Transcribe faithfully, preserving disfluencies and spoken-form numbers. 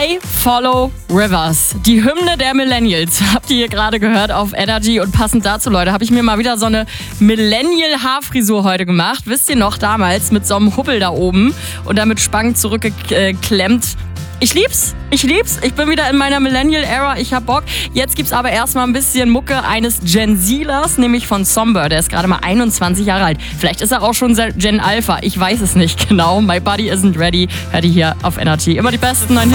I Follow Rivers, die Hymne der Millennials, habt ihr hier gerade gehört auf Energy. Und passend dazu, Leute, habe ich mir mal wieder so eine Millennial-Haarfrisur heute gemacht. Wisst ihr noch, damals mit so einem Hubbel da oben und damit Spangen zurückgeklemmt. Ich lieb's, ich lieb's. Ich bin wieder in meiner Millennial-Era, ich hab Bock. Jetzt gibt's aber erstmal ein bisschen Mucke eines Gen Z-Lers, nämlich von Somber. Der ist gerade mal einundzwanzig Jahre alt. Vielleicht ist er auch schon Gen Alpha, ich weiß es nicht genau. My Body Isn't Ready, hört ihr hier auf Energy. Immer die besten neuen Hits.